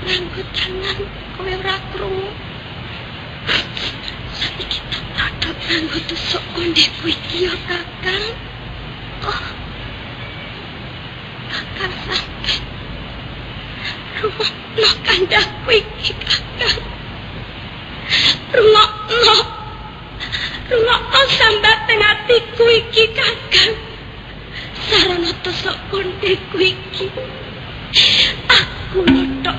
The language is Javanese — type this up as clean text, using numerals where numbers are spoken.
nganggo tangan kowe ora krungu. Saiki tak nganggo tusuk kondeku iki ya Kakang. Oh. Kakang sampe rungokno kandhaku iki Kakang. Rungokno sambaten atiku iki Kakang. Sarana tusuk kondeku iki. Aku